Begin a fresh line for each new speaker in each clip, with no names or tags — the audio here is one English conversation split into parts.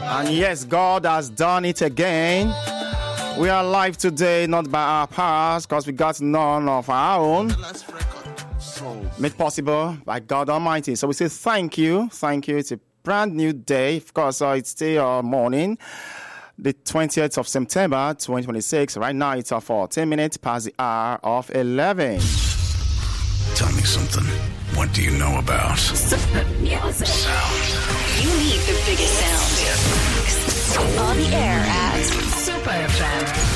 And yes, God has done it again. We are alive today, not by our powers, because we got none of our own. Made possible by God Almighty. So we say thank you. Thank you. It's a brand new day. Of course, it's still morning, the 20th of September, 2026. Right now, it's 14 minutes past the hour of 11.
Tell me something. What do you know about
Music.
sound?
You need the biggest sound. On the air at Super FM.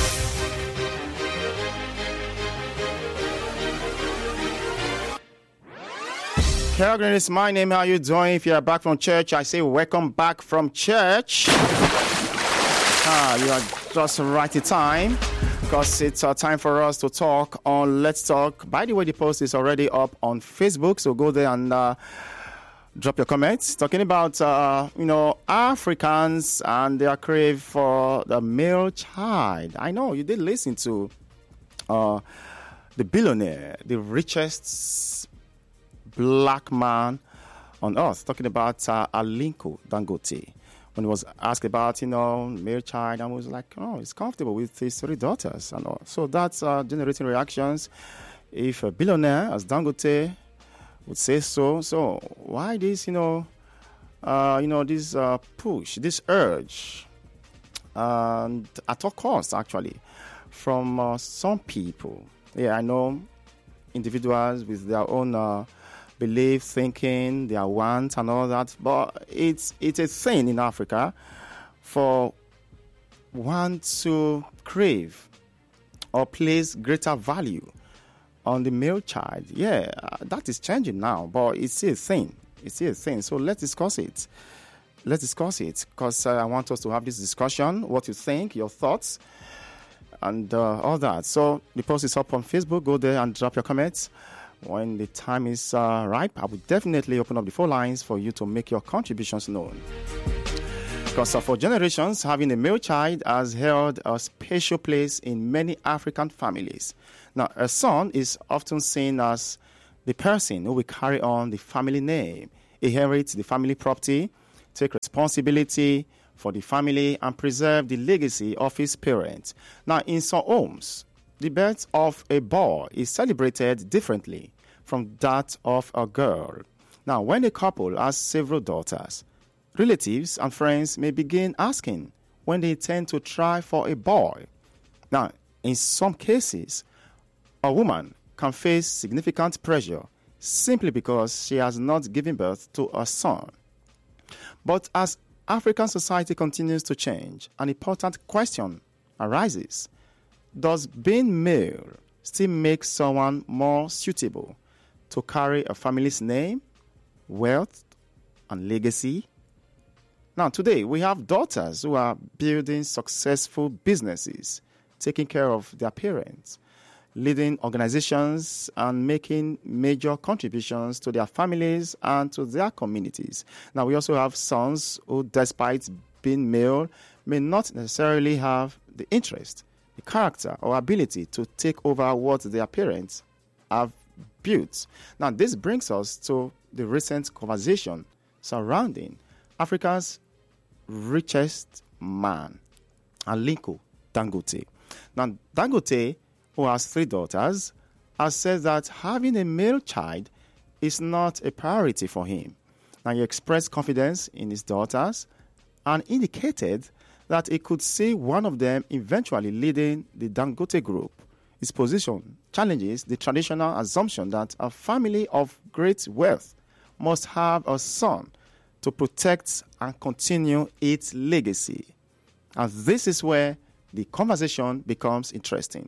Kelvin is my name. How you doing? If you are back from church, I say welcome back from church. You are just right in time, because it's time for us to talk on Let's Talk. By the way, the post is already up on Facebook, so go there and drop your comments. Talking about, Africans and their crave for the male child. I know you did listen to the billionaire, the richest black man on earth, talking about Aliko Dangote. When he was asked about, male child, and was like, he's comfortable with his 3 daughters and all. So that's generating reactions. If a billionaire as Dangote would say so, why this, this push, this urge, and at all costs, actually, from some people. Yeah, I know individuals with their own belief, thinking, their wants and all that, but it's a thing in Africa for one to crave or place greater value on the male child. Yeah, that is changing now, but it's still a thing. It's still a thing. So let's discuss it. Because I want us to have this discussion, what you think, your thoughts, and all that. So the post is up on Facebook. Go there and drop your comments. When the time is ripe, I will definitely open up the phone lines for you to make your contributions known. Because for generations, having a male child has held a special place in many African families. Now, a son is often seen as the person who will carry on the family name, inherit the family property, take responsibility for the family, and preserve the legacy of his parents. Now, in some homes, the birth of a boy is celebrated differently from that of a girl. Now, when a couple has several daughters, relatives and friends may begin asking when they intend to try for a boy. Now, in some cases, a woman can face significant pressure simply because she has not given birth to a son. But as African society continues to change, an important question arises. Does being male still make someone more suitable to carry a family's name, wealth, and legacy? Now, today, we have daughters who are building successful businesses, taking care of their parents, leading organizations, and making major contributions to their families and to their communities. Now, we also have sons who, despite being male, may not necessarily have the interest, the character, or ability to take over what their parents have built. Now, this brings us to the recent conversation surrounding Africa's richest man, Aliko Dangote. Now, Dangote, who has 3 daughters, has said that having a male child is not a priority for him. Now, he expressed confidence in his daughters and indicated that he could see one of them eventually leading the Dangote Group. His position challenges the traditional assumption that a family of great wealth must have a son to protect and continue its legacy. And this is where the conversation becomes interesting.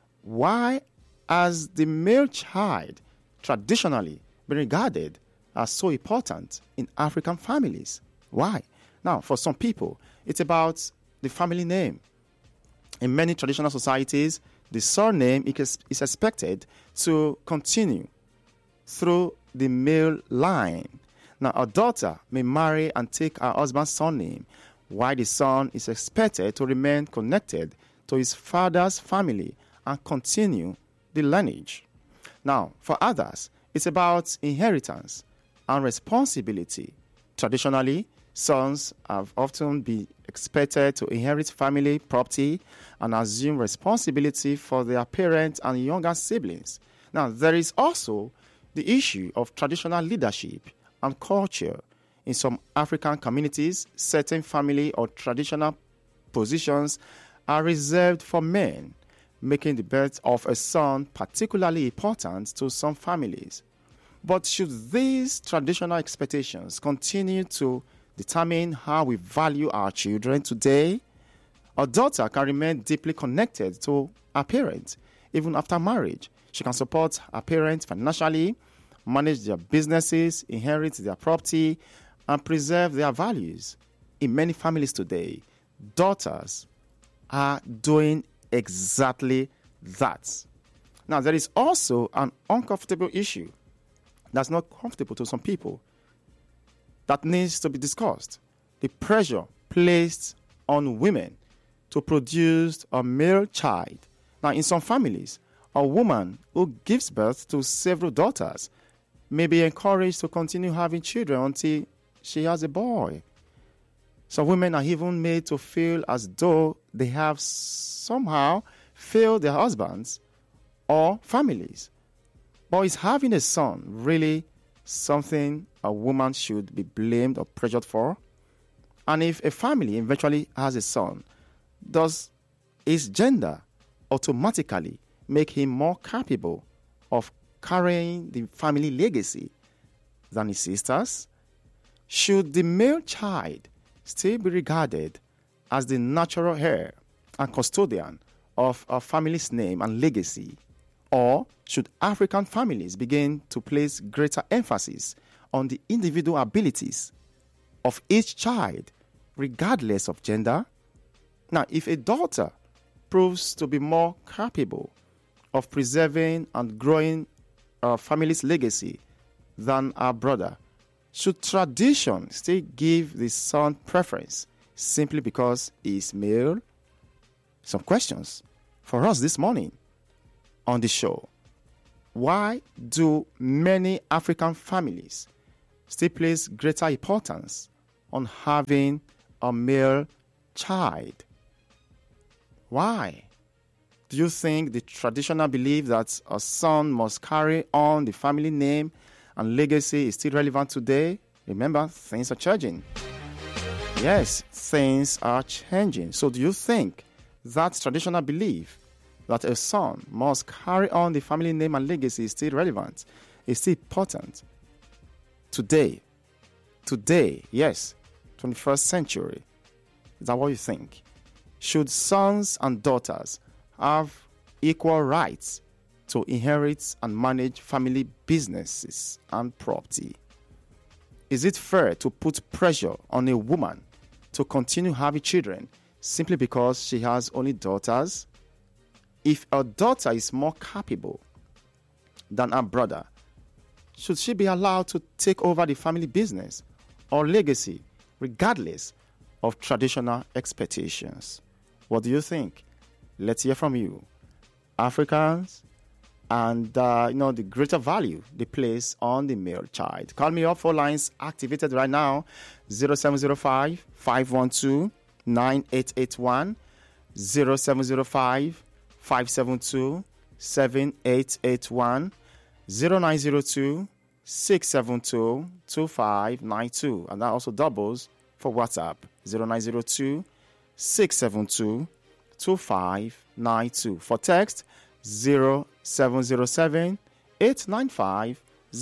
Why has the male child traditionally been regarded as so important in African families? Why? Now, for some people, it's about the family name. In many traditional societies, the surname is expected to continue through the male line. Now, a daughter may marry and take her husband's surname, while the son is expected to remain connected to his father's family and continue the lineage. Now, for others, it's about inheritance and responsibility. Traditionally, Sons have often been expected to inherit family property and assume responsibility for their parents and younger siblings. Now, there is also the issue of traditional leadership and culture. In some African communities, certain family or traditional positions are reserved for men, making the birth of a son particularly important to some families. But should these traditional expectations continue to determine how we value our children today? A daughter can remain deeply connected to her parents even after marriage. She can support her parents financially, manage their businesses, inherit their property, and preserve their values. In many families today, daughters are doing exactly that. Now, there is also an uncomfortable issue that's not comfortable to some people that needs to be discussed. The pressure placed on women to produce a male child. Now, in some families, a woman who gives birth to several daughters may be encouraged to continue having children until she has a boy. Some women are even made to feel as though they have somehow failed their husbands or families. But is having a son really something a woman should be blamed or pressured for? And if a family eventually has a son, does his gender automatically make him more capable of carrying the family legacy than his sisters? Should the male child still be regarded as the natural heir and custodian of a family's name and legacy? Or should African families begin to place greater emphasis on the individual abilities of each child, regardless of gender? Now, if a daughter proves to be more capable of preserving and growing our family's legacy than our brother, should tradition still give the son preference simply because he is male? Some questions for us this morning on the show. Why do many African families still place greater importance on having a male child? Why? Do you think the traditional belief that a son must carry on the family name and legacy is still relevant today? Remember, things are changing. Yes, things are changing. So do you think that traditional belief that a son must carry on the family name and legacy is still relevant, is still important today? Today, yes, 21st century. Is that what you think? Should sons and daughters have equal rights to inherit and manage family businesses and property? Is it fair to put pressure on a woman to continue having children simply because she has only daughters? If a daughter is more capable than her brother, should she be allowed to take over the family business or legacy regardless of traditional expectations? What do you think? Let's hear from you. Africans and the greater value they place on the male child. Call me up. 4 lines activated right now. 0705 512 9881, 0705 572 7881, 0902 672 2592, and that also doubles for WhatsApp, 0902 672 2592. For text, 0707 895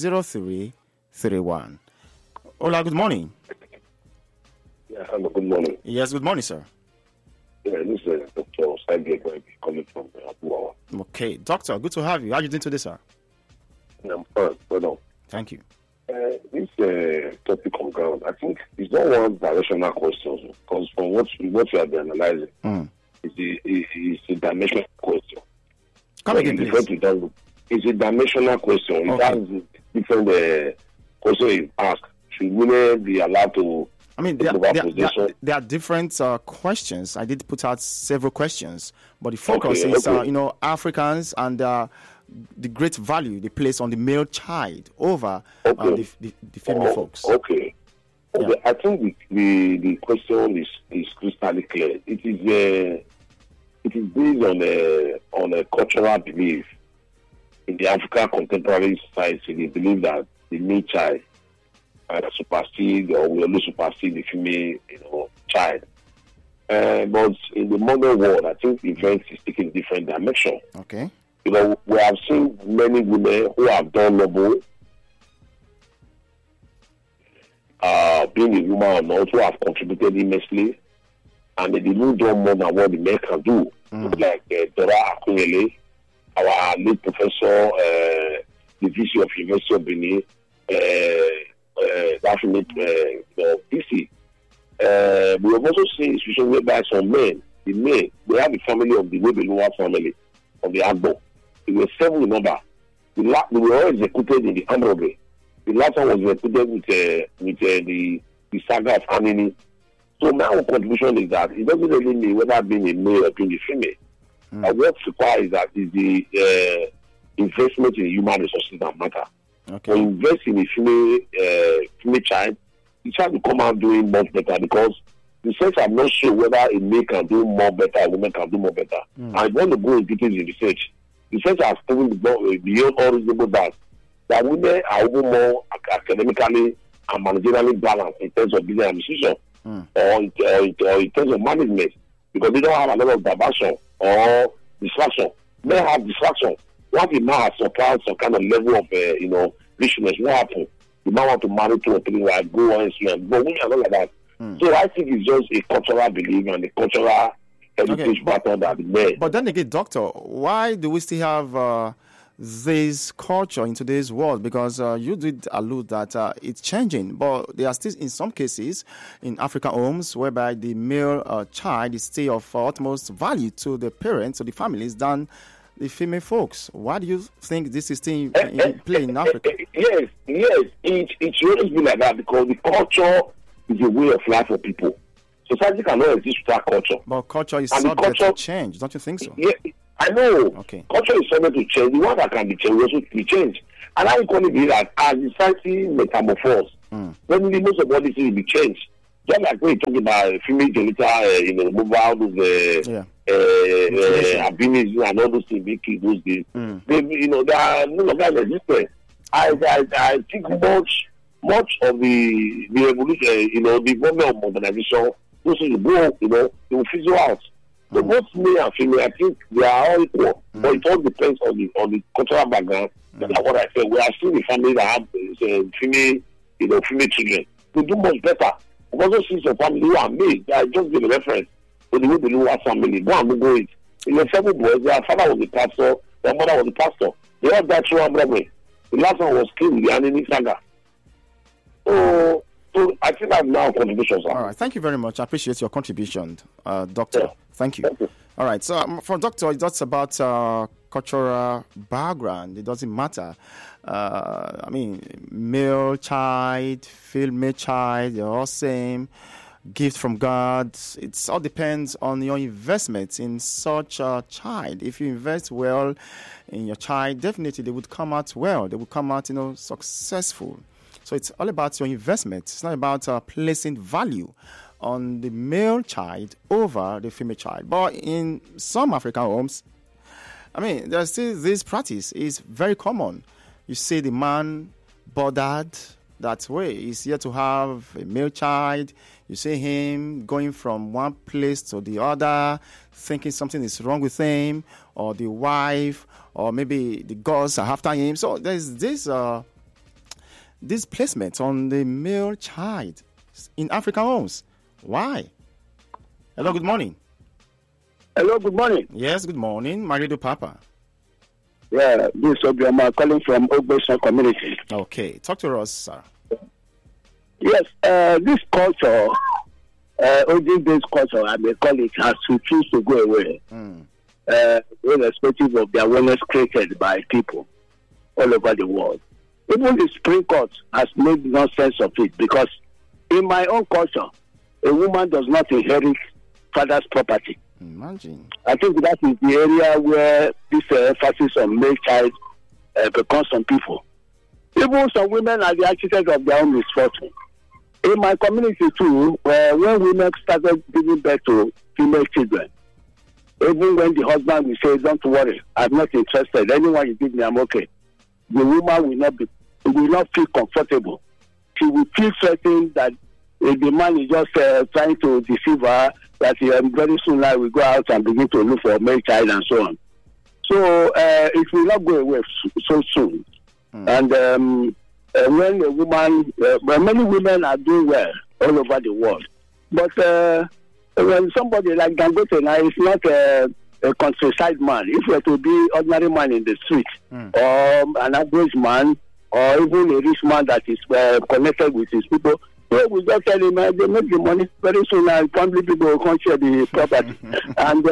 0331. Hola, good morning.
Yeah, hello, good morning.
Yes, good morning, sir.
Yeah, this is Dr. Osage coming from Abuawa.
Okay, doctor, good to have you. How are you doing today, sir?
I'm fine, well,
Thank you.
this topic on ground, I think it's not one directional question, because from what you have been analyzing, it's a dimensional question.
Come again, please.
It's a dimensional question.
Okay.
It has different question you ask. Should women be allowed to?
I mean, there are different questions. I did put out several questions, but the focus is, Africans and the great value they place on the male child over the female folks.
Okay. Okay, I think the question is crystal clear. It is based on a cultural belief. In the African contemporary society, they believe that the male child supersede or will only supersede the female, child. But in the modern world, I think events is taking a different dimension.
Okay.
We have seen many women who have done noble, being a woman or not, who have contributed immensely, and they didn't do more than what the men can do. Like Dora Akunyele, our late professor, the VC of University of Benin, PC. We have also seen situations whereby some men, they have the family of the Webeluwa family, of the Agbo. They were 7 in number. They were all executed in the armed robbery. The last one was executed with the saga of Anini. So my own contribution is that it doesn't really mean whether being a male or being a female. What's required is that is the investment in human resources that matter.
Okay.
When you invest in a female child, the child will come out doing much better because the research have not shown whether a male can do more better, a woman can do more better. I want to go in details in research. Research has proven beyond all reasonable doubt that women are even more academically and managerially balanced in terms of business administration or in terms of management because they don't have a lot of diversion or distraction. Men have distraction. Once a man has surpassed some kind of level of richness, what happens? The man want to marry 2 or 3 wives, go on Instagram, but women are not like that. So I think it's just a cultural belief and a cultural heritage pattern that the men.
But then again, doctor, why do we still have this culture in today's world? Because you did allude that it's changing, but there are still, in some cases, in African homes, whereby the male child is still of utmost value to the parents or the families than the female folks. Why do you think this is still in play in Africa?
Yes, it's always been like that because the culture is a way of life for people. Society cannot exist without culture.
But culture is subject to change, don't you think so?
Yeah, I know.
Okay.
Culture is subject to change. The one that can be changed will also be changed. And I call it that as society metamorphose, then most of what this will be changed. Just like when you talk about female genital, mobile, those albinism and all those things, making those days. They are no longer existent. I think much of the evolution, the development of modernization, those things will go, they will fizzle out. So both male and female, I think they are all equal, but it all depends on the cultural background. That's what I said. We are seeing the family that have female children. They do much better. We also see some family who are made. I just give a reference to the Webeluwa family. Go and Google it. In the 7 boys, their father was a pastor, their mother was a pastor. They all died through armed robbery. The last one was killed with the Anini saga. So I think that's now contributions.
All right, thank you very much. I appreciate your contribution, Doctor.
Yeah.
Thank you. All right, so for Doctor, that's about cultural background. It doesn't matter. Male child, female child, they're all same. Gift from God. It all depends on your investment in such a child. If you invest well in your child, definitely they would come out well. They would come out, successful. So it's all about your investment. It's not about placing value on the male child over the female child. But in some African homes, there's still this practice is very common. You see the man bothered that way. He's here to have a male child. You see him going from one place to the other, thinking something is wrong with him, or the wife, or maybe the gods are after him. So there's this placement on the male child in African homes. Why? Hello, good morning.
Hello, good morning.
Yes, good morning. Marido Papa.
Yeah, this is Obioma calling from Ogbeson community.
Okay, talk to us, sir.
Yes, this culture, origin-based culture, I may call it, has to choose to go away, irrespective of the awareness created by people all over the world. Even the Supreme Court has made no sense of it because in my own culture, a woman does not inherit father's property.
Imagine.
I think that is the area where this emphasis on male child becomes some people. Even some women are the architects of their own misfortune. In my community too, when women started giving birth to female children, even when the husband will say, "Don't worry, I'm not interested. Anyone you give me, I'm okay," the woman will not feel comfortable. She will feel certain that the man is just trying to deceive her, that very soon I will go out and begin to look for a male child and so on. So it will not go away so soon. And when a woman, many women are doing well all over the world, but when somebody like Dangote now is not a countryside man, if he were to be ordinary man in the street, or an average man, or even a rich man that is connected with his people, so we just tell him they make the money very soon, and family people will come share the property, and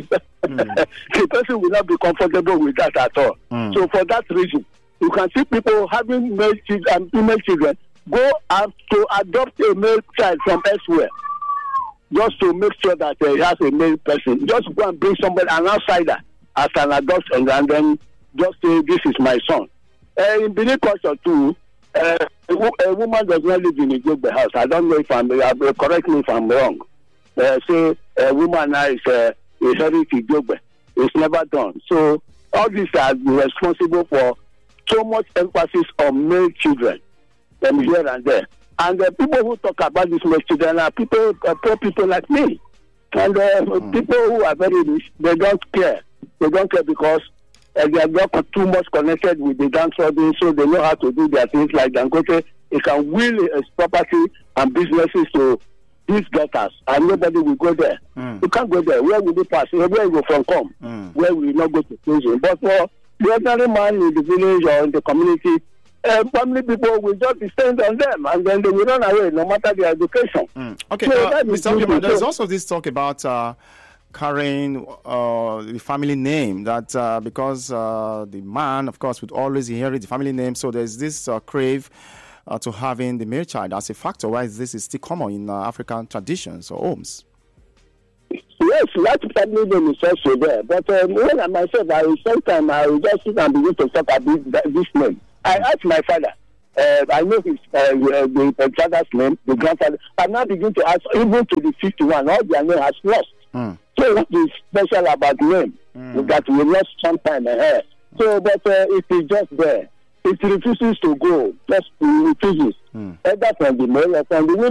the person will not be comfortable with that at all. So for that reason, you can see people having male children and female children go out to adopt a male child from elsewhere, just to make sure that he has a male person. Just go and bring somebody, an outsider, as an adoption, and then just say, "This is my son." In Benin culture too, a woman does not live in a Jogbe house. I don't know if correct me if I'm wrong. Say a woman now is a heritage Jogbe. It's never done. So all these are responsible for so much emphasis on male children here and there. And the people who talk about these male children are people, poor people like me. And people who are very rich, they don't care. They don't care because they are not too much connected with the dance audience, so they know how to do their things like Dangote. It can will his property and businesses to these daughters, and nobody will go there. You can't go there. Where will you pass? Where will you from come? Where will you not go to prison? But for the ordinary man in the village or in the community, family people will just descend on them, and then they will run away no matter their education.
Okay,
so
Mr. Obioma, there's also this talk about carrying the family name, that because the man, of course, would always inherit the family name, so there's this crave to having the male child as a factor. Why this is still common in African traditions or homes?
Yes, that family name is also there. But when I myself, sometimes I will just sit and begin to talk about this name. I asked my father. I know his the father's name, the grandfather. I now begin to ask even to the 51. All their name has lost. So what is special about name that we lost sometime ahead? So, but it is just there. It refuses to go. Just refuses. Either from the male or from the women.